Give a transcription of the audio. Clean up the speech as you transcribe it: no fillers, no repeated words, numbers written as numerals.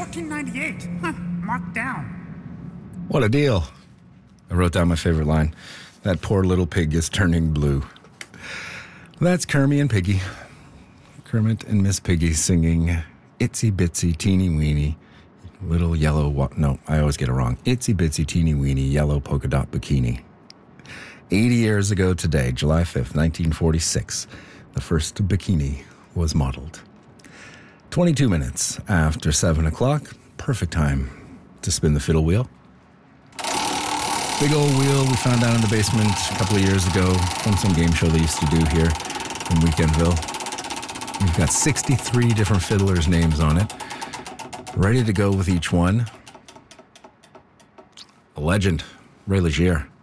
1498. Huh, marked down. What a deal. I wrote down my favorite line. That poor little pig is turning blue. That's Kermie and Piggy. Kermit and Miss Piggy singing Itsy Bitsy Teeny Weeny Little Yellow... No, I always get it wrong. Itsy Bitsy Teeny Weeny Yellow Polka Dot Bikini. 80 years ago today, July 5th, 1946, the first bikini was modeled. 22 minutes after 7 o'clock, perfect time to spin the fiddle wheel. Big old wheel we found down in the basement a couple of years ago from some game show they used to do here in Weekendville. We've got 63 different fiddlers' names on it. Ready to go with each one. A legend, Ray Luzier.